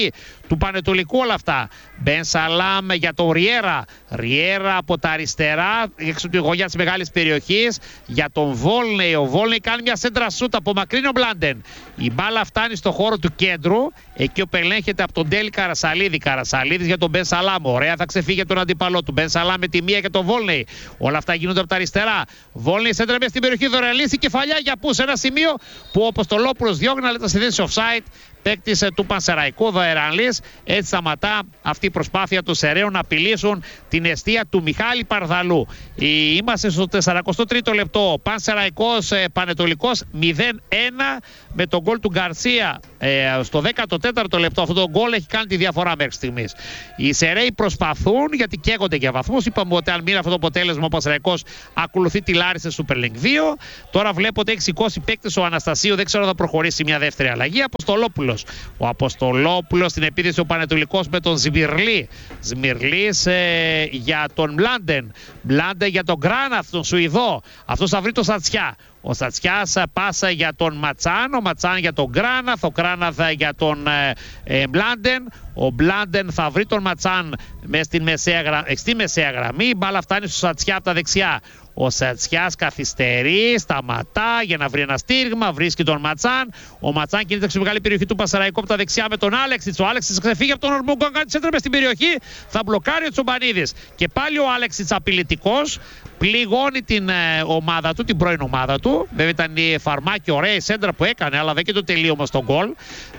S1: του Πανετολικού όλα αυτά. Μπεν Σαλάμ για τον Ριέρα. Ριέρα από τα αριστερά, έξω του γωνιά της μεγάλης περιοχής. Για τον Βόλνεϊ. Ο Βόλνεϊ κάνει μια σέντρα σούτ από μακρύν ο Μπλάντεν. Η μπάλα φτάνει στο χώρο του κέντρου, εκεί όπου ελέγχεται από τον Ντέλη Καρασαλίδη. Καρασαλίδης για τον Μπεν Σαλάμ. Ωραία, θα ξεφύγει από τον αντίπαλό του. Μπεν Σαλάμ με τη μία και τον Βόλνεϊ. Όλα αυτά γίνονται από τα αριστερά. Βόλνεϊ σέντρα μέσα στην περιοχή, δωρεαλίσει κεφαλιά για πού σε ένα σημείο που ο Αποστολόπουλος διώγει, αλλά τα συνδέσει offside. Παίκτης του Πανσεραϊκού, Δοερανλής. Έτσι σταματά αυτή η προσπάθεια των Σεραίων να απειλήσουν την εστία του Μιχάλη Παρδαλού. Είμαστε στο σαραντά τρίτο λεπτό. Πανσεραϊκός Πανετολικός μηδέν ένα με τον γκολ του Γκαρσία ε, στο δέκατο τέταρτο λεπτό. Αυτό το γκολ έχει κάνει τη διαφορά μέχρι στιγμής. Οι Σεραίοι προσπαθούν, γιατί καίγονται για βαθμούς. Είπαμε ότι αν μείνει αυτό το αποτέλεσμα, ο Πανσεραϊκός ακολουθεί τη Λάρισα Super League δύο. Τώρα βλέπω ότι έχει σηκώσει παίκτες ο Αναστασίου. Δεν ξέρω αν θα προχωρήσει μια δεύτερη αλλαγή. Αποστολόπουλος. Ο Αποστολόπουλος στην επίθεση, ο Πανετολικός με τον Ζιμιρλή. Ζιμιρλής ε, για τον Μπλάντεν. Μπλάντεν για τον Γκράναθ, τον Σουηδό. Αυτός θα βρει τον Σατσιά. Ο Σατσιάς πάσα για τον Ματσάν, ο Ματσάν για τον Γκράναθ, ο Γκράναθ για τον ε, ε, Μπλάντεν. Ο Μπλάντεν θα βρει τον Ματσάν με στη μεσαία, γρα... στη μεσαία γραμμή. Η μπάλα φτάνει στο Σατσιά από τα δεξιά. Ο Σατσιάς καθυστερεί, σταματά για να βρει ένα στήριγμα, βρίσκει τον Ματσάν. Ο Ματσάν κινείται στη μεγάλη περιοχή του Πασαραϊκού από τα δεξιά με τον Άλεξιτς. Ο Άλεξιτς ξεφύγει από τον Ορμούγκο, κάνει σέντρα μες στην περιοχή. Θα μπλοκάρει ο Τσομπανίδης. Και πάλι ο Άλεξιτς απειλητικός. Πληγώνει την ε, ομάδα του, την πρώην ομάδα του. Βέβαια ήταν η Φαρμάκη, ωραία η σέντρα που έκανε, αλλά δεν και το τελείωμα στον γκολ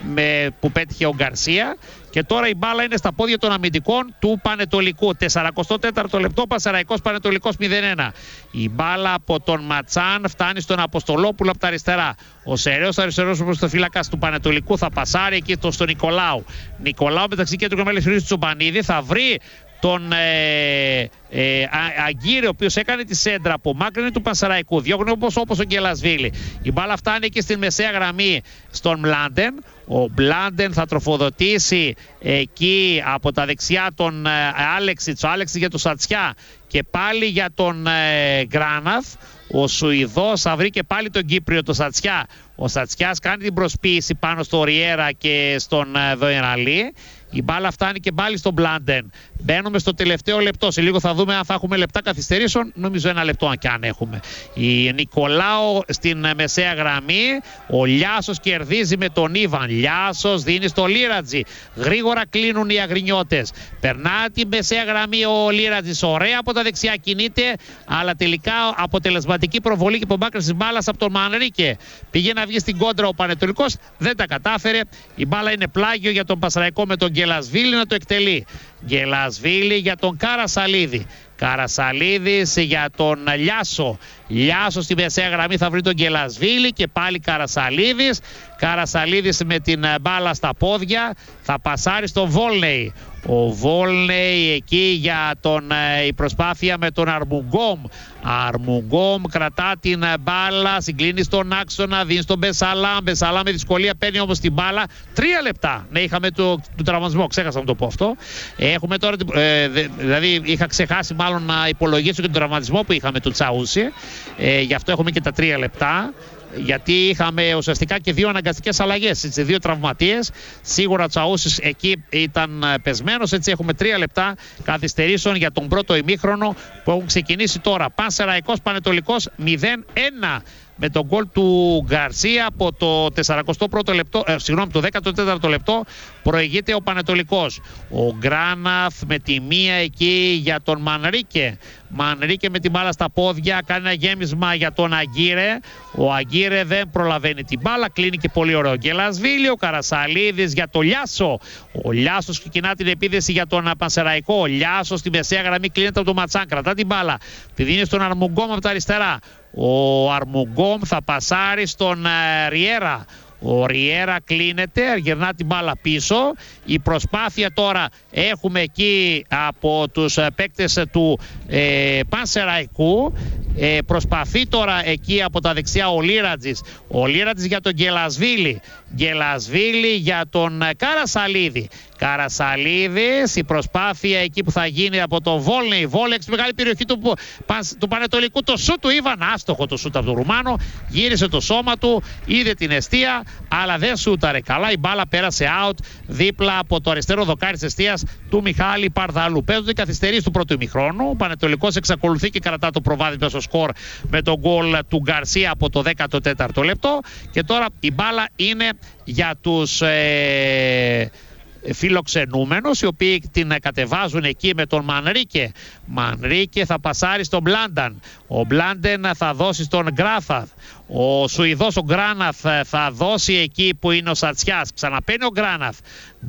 S1: που πέτυχε ο Γκαρσία. Και τώρα η μπάλα είναι στα πόδια των αμυντικών του Πανετολικού. σαράντα τέταρτο λεπτό, Πασαραϊκός Πανετολικός μηδέν ένα. Η μπάλα από τον Ματσάν φτάνει στον Αποστολόπουλο από τα αριστερά. Ο Σεραίος αριστερός προς το φύλακα του Πανετολικού θα πασάρει εκεί στον Νικολάου. Νικολάου μεταξύ κέντρου και μέλης του Τσομπανίδη θα βρει τον ε, ε, Αγκύρη, ο οποίος έκανε τη σέντρα από μάκρυνη του Πανσεραϊκού. Διώχνει όπως, όπως ο Γκελασβίλη. Η μπάλα φτάνει εκεί στην μεσαία γραμμή στον Μπλάντεν. Ο Μπλάντεν θα τροφοδοτήσει εκεί από τα δεξιά τον ε, Άλεξιτς. Ο Άλεξιτς για τον Σατσιά και πάλι για τον ε, Γκράναθ. Ο Σουηδός θα βρει και πάλι τον Κύπριο, τον Σατσιά. Ο Σατσιάς κάνει την προσποίηση πάνω στο Ριέρα και στον ε, Δοεραλή. Η μπάλα φτάνει και πάλι στον Μπλάντεν. Μπαίνουμε στο τελευταίο λεπτό. Σε λίγο θα δούμε αν θα έχουμε λεπτά καθυστερήσεων. Νομίζω ένα λεπτό, αν και αν έχουμε. Η Νικολάου στην μεσαία γραμμή. Ο Λιάσος κερδίζει με τον Ήβαν. Λιάσος δίνει στο Λίρατζι. Γρήγορα κλείνουν οι Αγρινιώτες. Περνά τη μεσαία γραμμή ο Λίρατζης. Ωραία από τα δεξιά κινείται. Αλλά τελικά αποτελεσματική προβολή και απομάκρυνση μπάλα από τον Μανρίκε. Πήγε να βγει στην κόντρα ο Πανετολικός. Δεν τα κατάφερε. Η μπάλα είναι πλάγιο για τον Πασαραϊκό με τον Γκελασβίλη να το εκτελεί. Γκελασβίλη για τον Καρασαλίδη. Καρασαλίδης για τον Λιάσο. Λιάσο στη μεσαία γραμμή θα βρει τον Γκελασβίλη και πάλι Καρασαλίδης. Καρασαλίδης με την μπάλα στα πόδια θα πασάρει στον Βόλνεϊ. Ο Βόλνεϊ εκεί για τον, η προσπάθεια με τον Αρμουγκόμ. Αρμουγκόμ κρατά την μπάλα, συγκλίνει στον άξονα, δίνει στον Μπεσαλάμ. Μπεσαλάμ με δυσκολία παίρνει όμως την μπάλα. Τρία λεπτά. Ναι, είχαμε το, το τραυματισμό, ξέχασα να το πω αυτό. Έχουμε τώρα, ε, δηλαδή είχα ξεχάσει μάλλον να υπολογίσω και τον τραυματισμό που είχαμε του Τσαούσι. Ε, γι' αυτό έχουμε και τα τρία λεπτά. Γιατί είχαμε ουσιαστικά και δύο αναγκαστικές αλλαγές, έτσι, δύο τραυματίες. Σίγουρα ο Τσαούσης εκεί ήταν πεσμένος, έτσι έχουμε τρία λεπτά καθυστερήσεων για τον πρώτο ημίχρονο που έχουν ξεκινήσει τώρα. Πανσεραϊκός Πανετολικός μηδέν ένα. Με τον γκολ του Γκαρσία από το σαράντα πρώτο λεπτό, ε, συγγνώμη, το δέκατο τέταρτο λεπτό προηγείται ο Πανετολικός. Ο Γκράναθ με τη μία εκεί για τον Μανρίκε. Μανρίκε με την μπάλα στα πόδια, κάνει ένα γέμισμα για τον Αγκύρε. Ο Αγκύρε δεν προλαβαίνει την μπάλα, κλείνει και πολύ ωραίο Γκελασβίλη. Ο Καρασαλίδης για τον Λιάσο. Ο Λιάσος ξεκινά την επίθεση για τον Πανσεραϊκό. Ο Λιάσος στη μεσαία γραμμή κλείνεται από τον Ματσάν, κρατά την μπάλα. Τη δίνει στον Αρμουγκόμ από τα αριστερά. Ο Αρμουγκόμ θα πασάρει στον uh, Ριέρα. Ο Ριέρα κλείνεται, γυρνά την μπάλα πίσω. Η προσπάθεια τώρα έχουμε εκεί από τους uh, παίκτες του uh, Πανσεραϊκού. Ε, προσπαθεί τώρα εκεί από τα δεξιά ο Λίρατζης. Ο Λίρατζης για τον Γκελασβίλη. Γκελασβίλη για τον Καρασαλίδη. Καρασαλίδης, η προσπάθεια εκεί που θα γίνει από το Βόλνεϊ. Βόλεξ, μεγάλη περιοχή του, του Πανετολικού. Το σούτ του Ήβαν, άστοχο το σούτ από τον Ρουμάνο. Γύρισε το σώμα του, είδε την εστία, αλλά δεν σούταρε καλά. Η μπάλα πέρασε out δίπλα από το αριστερό δοκάρι της εστίας του Μιχάλη Παρδαλού. Παίζονται οι καθυστερήσεις του πρώτου ημιχρόνου. Ο Πανετολικός εξακολουθεί και κρατά το προβάδισμα στο σκορ με τον γκολ του Γκαρσία από το δέκατο τέταρτο λεπτό. Και τώρα η μπάλα είναι για τους ε, φιλοξενούμενους, οι οποίοι την κατεβάζουν εκεί με τον Μανρίκε. Μανρίκε θα πασάρει στον Μπλάνταν. Ο Μπλάντεν θα δώσει στον Γκράθαθ. Ο Σουηδός ο Γκράναθ θα δώσει εκεί που είναι ο Σατσιάς. Ξαναπαίνει ο Γκράναθ.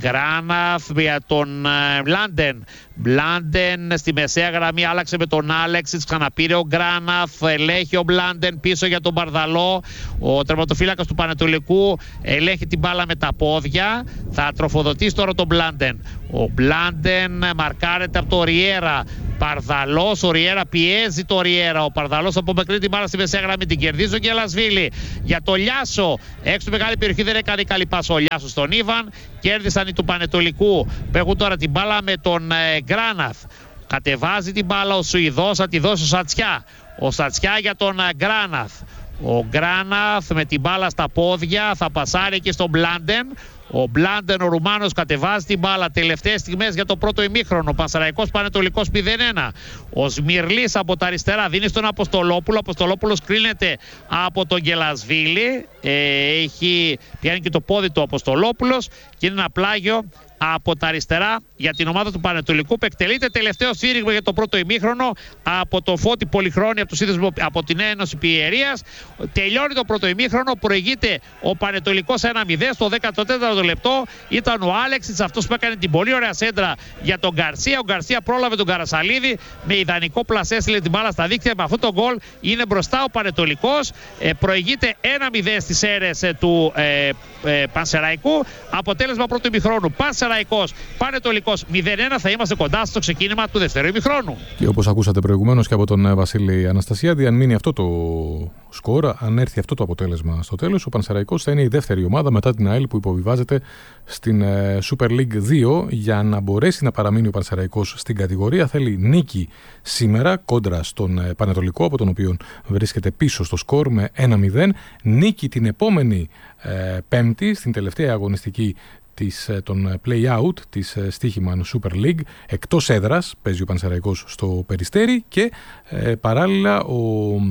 S1: Γκράναθ για τον Μπλάντεν. Μπλάντεν στη μεσαία γραμμή άλλαξε με τον Άλεξιτς. Ξαναπήρε ο Γκράναθ. Ελέγχει ο Μπλάντεν πίσω για τον Παρδαλό. Ο τερματοφύλακας του Πανετολικού ελέγχει την μπάλα με τα πόδια. Θα τροφοδοτήσει τώρα τον Μπλάντεν. Ο Μπλάντεν μαρκάρεται από το Ριέρα. Παρδαλός, ο Ριέρα πιέζει το Ριέρα. Ο Παρδαλός απομακρύνει την μπάλα στη μεσαία γραμμή. Την κερδίζει ο Γκελασβίλη. Για το Λιάσο. Έξω στη μεγάλη περιοχή δεν έκανε καλή πάσα ο Λιάσο στον Ήβαν. Κέρδισαν οι του Πανετολικού. Παίρνουν τώρα την μπάλα με τον ε, Γκράναθ. Κατεβάζει την μπάλα ο Σουηδός. Θα τη δώσει ο Σατσιά. Ο Σατσιά για τον ε, Γκράναθ. Ο Γκράναθ με την μπάλα στα πόδια θα πασάρει και στον Μπλάντεν. Ο Μπλάντεν, ο Ρουμάνος, κατεβάζει την μπάλα. Τελευταίες στιγμές για το πρώτο ημίχρονο. Πανσεραϊκός Πανετολικός μηδέν ένα. Ο Σμυρλής από τα αριστερά δίνει στον Αποστολόπουλο. Ο Αποστολόπουλος κρίνεται από τον Γκελασβίλη. Ε, έχει πιάνει και το πόδι του Αποστολόπουλος και είναι ένα πλάγιο από τα αριστερά για την ομάδα του Πανετολικού που εκτελείται τελευταίο σφύριγμα για το πρώτο ημίχρονο από το Φώτη Πολυχρόνη, από, από την Ένωση Πιερίας. Τελειώνει το πρώτο ημίχρονο, προηγείται ο Πανετολικός ένα μηδέν. Στο δέκατο τέταρτο λεπτό ήταν ο Άλεξιτς αυτός που έκανε την πολύ ωραία σέντρα για τον Γκαρσία. Ο Γκαρσία πρόλαβε τον Καρασαλίδη με ιδανικό πλασέ, έστειλε την μπάλα στα δίκτυα. Με αυτό το γκολ είναι μπροστά ο Πανετολικός. Ε, προηγείται ένα μηδέν στις αίρες ε, του ε, ε, Πανσεραϊκού. Αποτέλεσμα πρώτου ημιχρόνου. Πανσεραϊκός Πανετολικός μηδέν ένα. Θα είμαστε κοντά στο ξεκίνημα του δεύτερου ημιχρόνου. Και όπως ακούσατε προηγουμένως και από τον Βασίλη Αναστασιάδη, αν μείνει αυτό το σκορ, αν έρθει αυτό το αποτέλεσμα στο τέλος, ο Πανσεραϊκός θα είναι η δεύτερη ομάδα μετά την ΑΕΛ που υποβιβάζεται στην Super League δύο. Για να μπορέσει να παραμείνει ο Πανσεραϊκός στην κατηγορία, θέλει νίκη σήμερα κόντρα στον Πανετολικό, από τον οποίο βρίσκεται πίσω στο σκορ με ένα μηδέν. Νίκη την επόμενη ε, Πέμπτη, στην τελευταία αγωνιστική της, των play-out της Στοίχημαν Super League. Εκτός έδρας παίζει ο Πανσεραϊκός στο Περιστέρι και ε, παράλληλα ο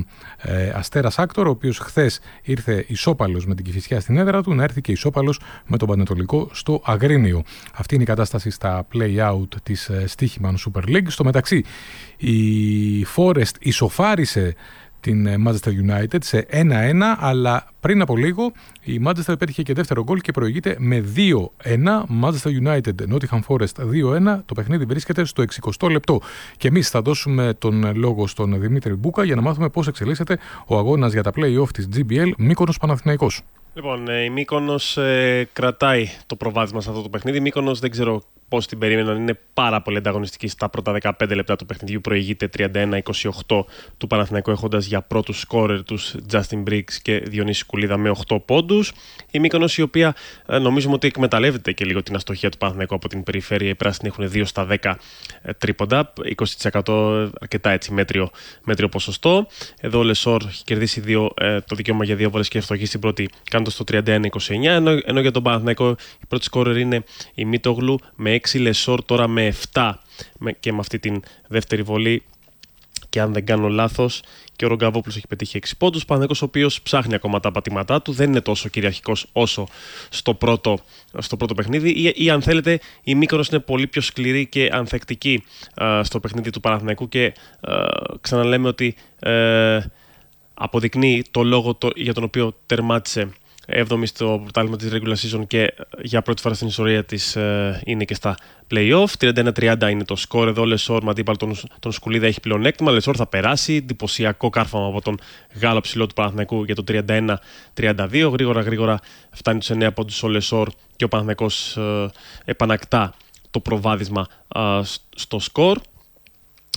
S1: ε, Αστέρας Άκτορ, ο οποίος χθες ήρθε ισόπαλος με την Κηφισιά στην έδρα του, να έρθει και ισόπαλος με τον Πανετολικό στο Αγρίνιο. Αυτή είναι η κατάσταση στα play-out της Στοίχημαν Super League. Στο μεταξύ η Forest ισοφάρισε την Manchester United σε ένα ένα, αλλά πριν από λίγο η Manchester πέτυχε και δεύτερο γκολ και προηγείται με δύο ένα. Manchester United Nottingham Forest δύο ένα. Το παιχνίδι βρίσκεται στο εξηκοστό λεπτό. Και εμείς θα δώσουμε τον λόγο στον Δημήτρη Μπούκα για να μάθουμε πώς εξελίσσεται ο αγώνας για τα play-off της τζι μπι ελ Μύκονος Παναθηναϊκός.
S3: Λοιπόν, η Μύκονος ε, κρατάει το προβάδισμα σε αυτό το παιχνίδι. Η Μύκονος δεν ξέρω πώς την περίμεναν. Είναι πάρα πολύ ανταγωνιστική στα πρώτα δεκαπέντε λεπτά του παιχνιδιού. Προηγείται τριάντα ένα είκοσι οκτώ του Παναθηναϊκού, έχοντας για πρώτους σκόρερ τους Justin Briggs και Διονύση Κουλίδα με οκτώ πόντους. Η Μύκονος, η οποία ε, νομίζουμε ότι εκμεταλλεύεται και λίγο την αστοχία του Παναθηναϊκού από την περιφέρεια. Οι πράσινοι έχουν δύο στα δέκα ε, τρίποντα, είκοσι τοις εκατό, αρκετά έτσι μέτριο, μέτριο ποσοστό. Εδώ ο Λεσόρ έχει κερδίσει δύο, ε, το δικαίωμα για δύο βόλες και ευστοχή στην πρώτη, κάνοντας το τριάντα ένα είκοσι εννιά. Ενώ, ενώ για τον Παναθηναϊκό η πρώτη σκόρερ είναι η Μίτογλου με έξι, Λεσόρ τώρα με επτά και με αυτή την δεύτερη βολή, και αν δεν κάνω λάθος και ο Ρογκαβόπουλος έχει πετύχει έξι πόντους. Παναθηναϊκός ο οποίος ψάχνει ακόμα τα πατήματά του, δεν είναι τόσο κυριαρχικός όσο στο πρώτο, στο πρώτο παιχνίδι, ή, ή αν θέλετε η Μύκονος είναι πολύ πιο σκληρή και ανθεκτική α, στο παιχνίδι του Παναθηναϊκού και α, ξαναλέμε ότι α, αποδεικνύει το λόγο το, για τον οποίο τερμάτισε έβδομη στο πρωτάθλημα της regular season και για πρώτη φορά στην ιστορία της ε, είναι και στα play-off. τριάντα ένα τριάντα είναι το σκορ εδώ. Λεσόρ με αντίπαλο τον, τον Σκουλίδα έχει πλεονέκτημα. Λεσόρ θα περάσει. Εντυπωσιακό κάρφαμα από τον Γάλλο ψηλό του Παναθηναϊκού για το τριάντα ένα τριάντα δύο. Γρήγορα γρήγορα φτάνει τους εννέα πόντους ο Λεσόρ και ο Παναθηναϊκός ε, επανακτά το προβάδισμα ε, στο σκορ.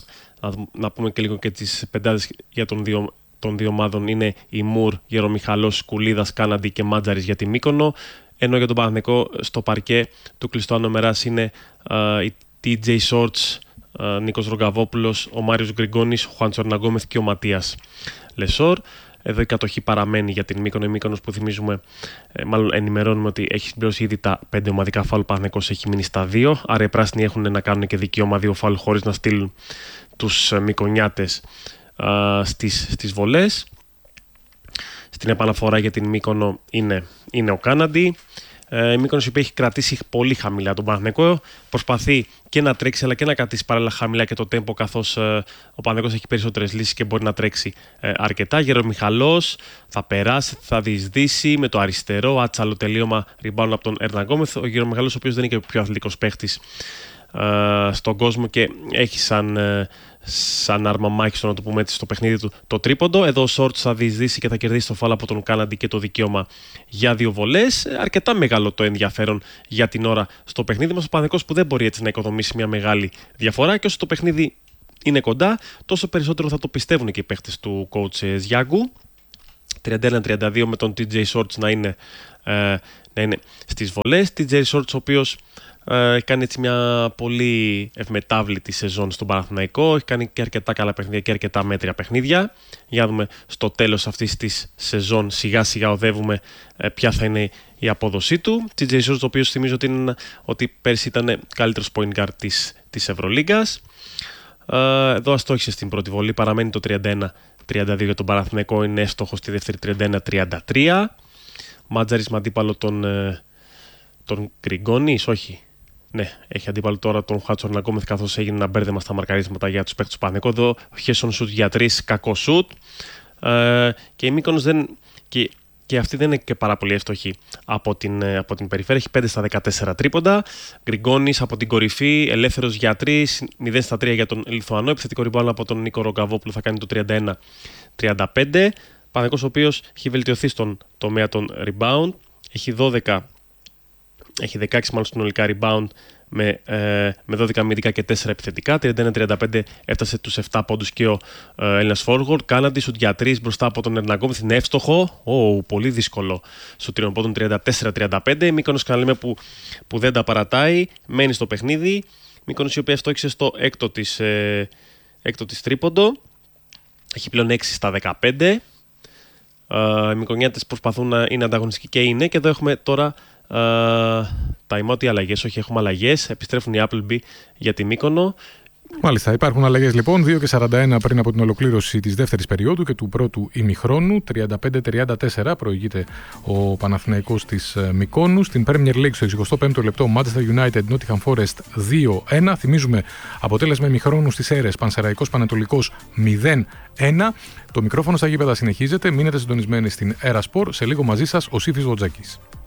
S3: να πούμε και λίγο και τις πεντάδες για τον δύο, των δύο ομάδων. Είναι η Μουρ, Γερομιχαλός, Κουλίδας, Κάναντι και Μάτζαρης για τη Μύκονο. Ενώ για τον Παναθηναϊκό στο παρκέ του κλειστού ανομεράς είναι uh, η τι τζέι Shorts, uh, Νίκος Ρογκαβόπουλος, ο Μάριος Γκριγκόνης, ο Χουάντσο Ερναγκόμεθ και ο Ματίας Λεσόρ. Εδώ η κατοχή παραμένει για την Μύκονο. Η Μύκονος που θυμίζουμε, ε, μάλλον ενημερώνουμε ότι έχει συμπληρώσει ήδη τα πέντε ομαδικά φάουλ. Ο Παναθηναϊκός έχει μείνει στα δύο. Άρα οι πράσινοι έχουν να κάνουν και δικαίωμα δύο φάουλ χωρίς να στείλουν τους ε, Μυκονιάτες ε, στις, στις βολές. Στην επαναφορά για την Μύκονο είναι, είναι ο Κάναντι. Η Μύκονος έχει κρατήσει πολύ χαμηλά τον Παναθηναϊκό. Προσπαθεί και να τρέξει αλλά και να κρατήσει παράλληλα χαμηλά και το τέμπο, καθώς ε, ο Παναθηναϊκός έχει περισσότερες λύσεις και μπορεί να τρέξει ε, αρκετά. Γερομιχαλός θα περάσει, θα διεισδύσει με το αριστερό. Άτσαλο τελείωμα rebound από τον Ερναγκόμεθ. Ο Γερομιχαλός, ο οποίος δεν είναι και ο πιο αθλητικός παίχτης ε, στον κόσμο και έχει σαν, ε, σαν άρμα μάχης, να το πούμε έτσι, στο παιχνίδι του το τρίποντο. Εδώ ο Σόρτς θα διεισδύσει και θα κερδίσει το φάουλ από τον Κάναντι και το δικαίωμα για δύο βολές. Αρκετά μεγάλο το ενδιαφέρον για την ώρα στο παιχνίδι μας. Ο Παναθηναϊκός που δεν μπορεί έτσι να οικοδομήσει μια μεγάλη διαφορά, και όσο το παιχνίδι είναι κοντά, τόσο περισσότερο θα το πιστεύουν και οι παίχτες του coach Ζιάγκου. τριάντα ένα τριάντα δύο με τον τι τζέι Shorts να είναι, ε, να είναι στις βολές. τι τζέι Shorts, ο οποίος έχει uh, κάνει έτσι μια πολύ ευμετάβλητη σεζόν στον Παναθηναϊκό. Έχει κάνει και αρκετά καλά παιχνίδια και αρκετά μέτρια παιχνίδια. Για να δούμε στο τέλος αυτής της σεζόν, σιγά σιγά οδεύουμε uh, ποια θα είναι η απόδοσή του. τι τζέι Shorts, ο οποίος θυμίζω ότι, είναι, ότι πέρσι ήταν καλύτερος point guard της, της Ευρωλίγκας. Uh, εδώ αστόχησε στην πρώτη βολή. Παραμένει το τριάντα ένα τριάντα δύο για τον Παναθηναϊκό. Είναι εύστοχο στη δεύτερη τριάντα ένα τριάντα τρία. Μάτζαρης με αντίπαλο τον, uh, τον Γκριγκόνης, όχι. Ναι, έχει αντίπαλο τώρα τον Χουάντσο Ερναγκόμεθ, καθώς έγινε ένα μπέρδεμα στα μαρκαρίσματα για τους παίκτες του Παναθηναϊκού. Εδώ χέσον σουτ για τρεις, κακό σουτ. Ε, και η Μύκονος δεν. Και, και αυτή δεν είναι και πάρα πολύ εύστοχη από την, από την περιφέρεια. Έχει πέντε στα δεκατέσσερα τρίποντα. Γκριγκόνης από την κορυφή, ελεύθερος για τρεις, μηδέν στα τρία για τον Λιθουανό. Επιθετικό ριμπάουντ από τον Νίκο Ρογκαβόπουλο, θα κάνει το τριάντα ένα τριάντα πέντε. Παναθηναϊκός, ο οποίος έχει βελτιωθεί στον τομέα των rebound. Έχει δώδεκα. Έχει δεκαέξι μάλλον συνολικά rebound με, ε, με δώδεκα αμυντικά και τέσσερα επιθετικά. τριάντα ένα τριάντα πέντε έφτασε τους επτά πόντους και ο ε, Έλληνας forward. Κάναντι σουτ για τρεις μπροστά από τον Ερναγκόμεθ, είναι εύστοχο. Oh, πολύ δύσκολο σου τριών πόντων, τριάντα τέσσερα τριάντα πέντε. Μύκονος, ξαναλέμε, που, που δεν τα παρατάει, μένει στο παιχνίδι. Μύκονος, η οποία στόχισε στο έκτο της, ε, έκτο της τρίποντο. Έχει πλέον έξι στα δεκαπέντε. Uh, οι Μυκονιάτες προσπαθούν να είναι ανταγωνιστικοί και είναι. Και εδώ έχουμε τώρα uh, time out ή αλλαγές. Όχι, έχουμε αλλαγές. Επιστρέφουν οι Appleby για τη Μύκονο.
S2: Μάλιστα, υπάρχουν αλλαγές λοιπόν. δύο και σαράντα ένα πριν από την ολοκλήρωση της δεύτερης περίοδου και του πρώτου ημιχρόνου. τριάντα πέντε τριάντα τέσσερα προηγείται ο Παναθηναϊκός της Μυκόνου. Στην Premier League στο εικοστό πέμπτο λεπτό, Manchester United Nottingham Forest δύο ένα. Θυμίζουμε αποτέλεσμα ημιχρόνου στις αίρες, Πανσεραϊκός Πανετολικός μηδέν ένα. Το μικρόφωνο στα γήπεδα συνεχίζεται. Μείνετε συντονισμένοι στην Era Sport. Σε λίγο μαζί σας ο Σύφης Βοτζάκης.